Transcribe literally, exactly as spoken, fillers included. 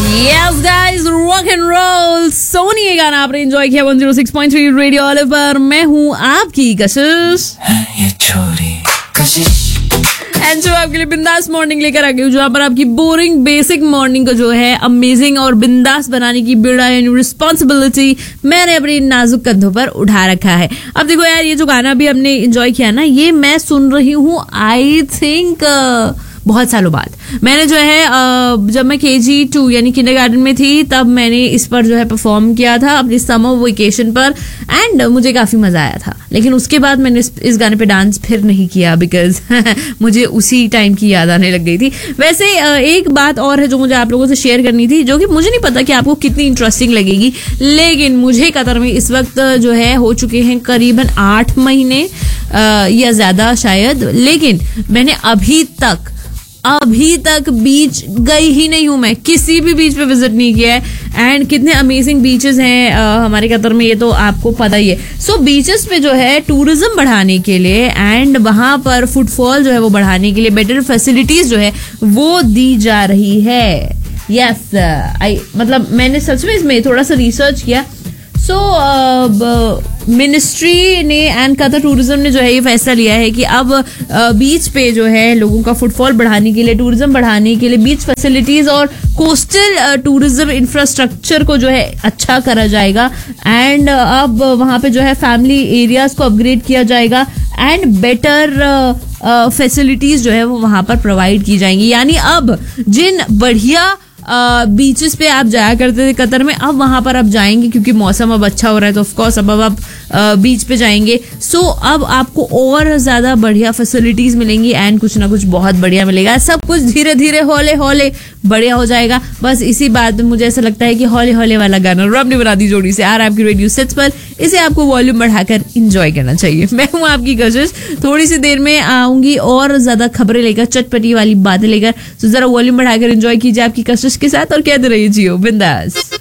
Yes guys, rock and roll Soni ये गाना आपने एंजॉय किया one zero six point three radio olive पर। मैं हूँ आपकी कशिश एंड जो आपके लिए बिंदास मॉर्निंग लेकर आ गई हूँ, जहाँ पर आपकी बोरिंग बेसिक मॉर्निंग को जो है अमेजिंग और बिंदास बनाने की बड़ा रिस्पॉन्सिबिलिटी मैंने अपनी नाजुक कंधों पर उठा रखा है। अब देखो यार, ये जो गाना भी हमने एंजॉय किया ना, ये मैं सुन रही हूँ आई थिंक बहुत सालों बाद। मैंने जो है जब मैं के जी टू यानी किंडरगार्टन में थी, तब मैंने इस पर जो है परफॉर्म किया था अपनी समर वेकेशन पर एंड मुझे काफी मजा आया था। लेकिन उसके बाद मैंने इस, इस गाने पे डांस फिर नहीं किया बिकॉज मुझे उसी टाइम की याद आने लग गई थी। वैसे एक बात और है जो मुझे आप लोगों से शेयर करनी थी, जो कि मुझे नहीं पता कि आपको कितनी इंटरेस्टिंग लगेगी, लेकिन मुझे कतर में इस वक्त जो है हो चुके हैं करीबन आठ महीने या ज्यादा शायद, लेकिन मैंने अभी तक अभी तक बीच गई ही नहीं हूं। मैं किसी भी बीच पे विजिट नहीं किया है एंड कितने अमेजिंग बीचेस हैं आ, हमारे कतर में, ये तो आपको पता ही है। सो so, बीचेस पे जो है टूरिज्म बढ़ाने के लिए एंड वहां पर फुटफॉल जो है वो बढ़ाने के लिए बेटर फैसिलिटीज जो है वो दी जा रही है। यस आई मतलब मैंने सच में इसमें थोड़ा सा रिसर्च किया। सो मिनिस्ट्री ने एंड कतर टूरिज्म ने जो है ये फैसला लिया है कि अब बीच पे जो है लोगों का फुटफॉल बढ़ाने के लिए, टूरिज्म बढ़ाने के लिए बीच फैसिलिटीज और कोस्टल टूरिज्म इंफ्रास्ट्रक्चर को जो है अच्छा करा जाएगा एंड अब वहां पे जो है फैमिली एरियाज को अपग्रेड किया जाएगा एंड बेटर फैसिलिटीज जो है वो वहां पर प्रोवाइड की जाएंगी। यानी अब जिन बढ़िया बीचेस पे आप जाया करते थे कतर में, अब वहां पर आप जाएंगे क्योंकि मौसम अब अच्छा हो रहा है, तो ऑफ कोर्स अब अब आप बीच पे जाएंगे। सो so, अब आपको और ज्यादा बढ़िया फैसिलिटीज मिलेंगी एंड कुछ ना कुछ बहुत बढ़िया मिलेगा। सब कुछ धीरे धीरे हौले हौले बढ़िया हो जाएगा। बस इसी बात में मुझे ऐसा लगता है कि हौले हौले वाला गाना रब ने बना दी जोड़ी से आ रहा है आपकी रेडियो सेट्स पर, इसे आपको वॉल्यूम बढ़ाकर इंजॉय करना चाहिए। मैं हूँ आपकी कशिश, थोड़ी सी देर में आऊंगी और ज्यादा खबरें लेकर, चटपटी वाली बातें लेकर। तो जरा वॉल्यूम बढ़ाकर इंजॉय कीजिए आपकी कशिश के साथ और कहते रहिए जियो बिंदास।